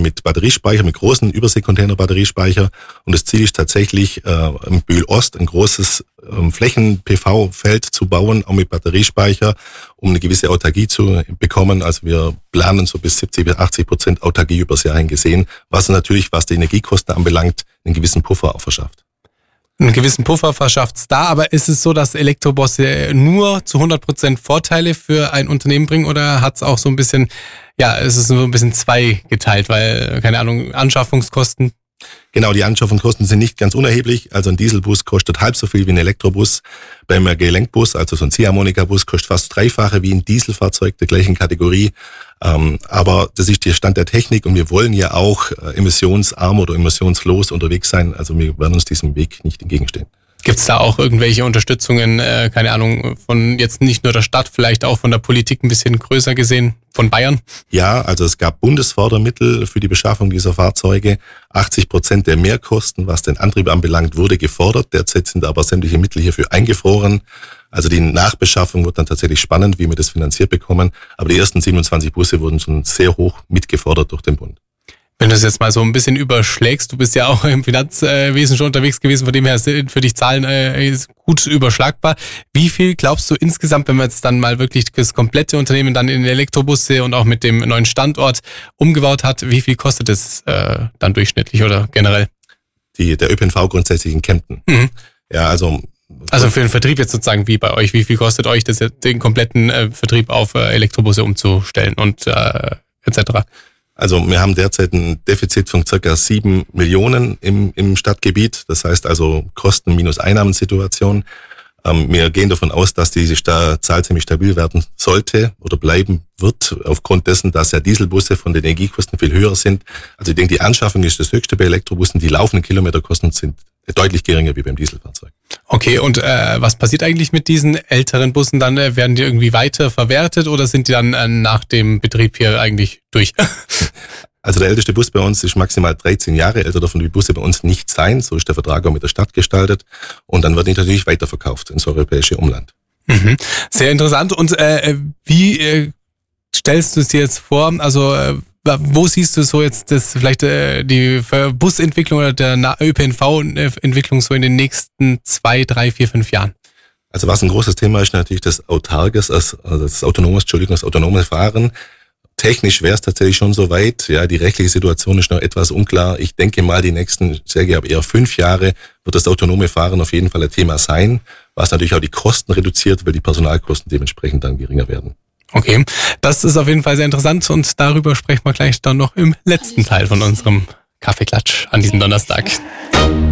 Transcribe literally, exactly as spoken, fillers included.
mit Batteriespeicher, mit großen Überseekontainer-Batteriespeicher. Und das Ziel ist tatsächlich, äh, im Bühl Ost ein großes ähm, Flächen-P V-Feld zu bauen, auch mit Batteriespeicher, um eine gewisse Autarkie zu bekommen. Also wir planen so bis siebzig bis achtzig Prozent Autarkie übers Jahr hin gesehen, was natürlich, was die Energiekosten anbelangt, einen gewissen Puffer auch verschafft. Einen gewissen Puffer verschafft's da, aber ist es so, dass Elektrobusse nur zu hundert Prozent Vorteile für ein Unternehmen bringen oder hat's auch so ein bisschen, ja, ist es so ein bisschen zweigeteilt, weil, keine Ahnung, Anschaffungskosten? Genau, die Anschaffungskosten sind nicht ganz unerheblich. Also ein Dieselbus kostet halb so viel wie ein Elektrobus. Beim Gelenkbus, also so ein Ziehharmonika-Bus, kostet fast dreifache wie ein Dieselfahrzeug der gleichen Kategorie. Ähm, aber das ist der Stand der Technik und wir wollen ja auch äh, emissionsarm oder emissionslos unterwegs sein. Also wir werden uns diesem Weg nicht entgegenstehen. Gibt's da auch irgendwelche Unterstützungen, äh, keine Ahnung, von jetzt nicht nur der Stadt, vielleicht auch von der Politik ein bisschen größer gesehen, von Bayern? Ja, also es gab Bundesfördermittel für die Beschaffung dieser Fahrzeuge. achtzig Prozent der Mehrkosten, was den Antrieb anbelangt, wurde gefordert. Derzeit sind aber sämtliche Mittel hierfür eingefroren. Also die Nachbeschaffung wird dann tatsächlich spannend, wie wir das finanziert bekommen. Aber die ersten siebenundzwanzig Busse wurden schon sehr hoch mitgefordert durch den Bund. Wenn du es jetzt mal so ein bisschen überschlägst, du bist ja auch im Finanzwesen schon unterwegs gewesen, von dem her sind für dich Zahlen äh, gut überschlagbar. Wie viel glaubst du insgesamt, wenn man jetzt dann mal wirklich das komplette Unternehmen dann in Elektrobusse und auch mit dem neuen Standort umgebaut hat, wie viel kostet es äh, dann durchschnittlich oder generell? Die, der Ö P N V grundsätzlich in Kempten. Mhm. Ja, also Also für den Vertrieb jetzt sozusagen wie bei euch, wie viel kostet euch das jetzt, den kompletten äh, Vertrieb auf äh, Elektrobusse umzustellen und äh, et cetera? Also wir haben derzeit ein Defizit von circa sieben Millionen im, im Stadtgebiet. Das heißt also Kosten minus Einnahmensituation. Ähm, wir gehen davon aus, dass diese Zahl ziemlich stabil werden sollte oder bleiben wird, aufgrund dessen, dass ja Dieselbusse von den Energiekosten viel höher sind. Also ich denke, die Anschaffung ist das Höchste bei Elektrobussen. Die laufenden Kilometerkosten sind deutlich geringer wie beim Dieselfahrzeug. Okay, und äh, was passiert eigentlich mit diesen älteren Bussen dann? Äh, werden die irgendwie weiter verwertet oder sind die dann äh, nach dem Betrieb hier eigentlich durch? Also der älteste Bus bei uns ist maximal dreizehn Jahre, älter dürfen die Busse bei uns nicht sein. So ist der Vertrag auch mit der Stadt gestaltet. Und dann wird die natürlich weiterverkauft ins europäische Umland. Mhm. Sehr interessant. Und äh, wie äh, stellst du es dir jetzt vor? Also äh, wo siehst du so jetzt das vielleicht äh, die Busentwicklung oder der Ö P N V-Entwicklung so in den nächsten zwei, drei, vier, fünf Jahren? Also was ein großes Thema ist natürlich das Autarkes, also das autonomes, Entschuldigung, das autonome Fahren. Technisch wäre es tatsächlich schon so weit. Ja, die rechtliche Situation ist noch etwas unklar. Ich denke mal, die nächsten, sehr gerne eher fünf Jahre wird das autonome Fahren auf jeden Fall ein Thema sein, was natürlich auch die Kosten reduziert, weil die Personalkosten dementsprechend dann geringer werden. Okay, das ist auf jeden Fall sehr interessant und darüber sprechen wir gleich dann noch im letzten Teil von unserem Kaffeeklatsch an diesem Donnerstag.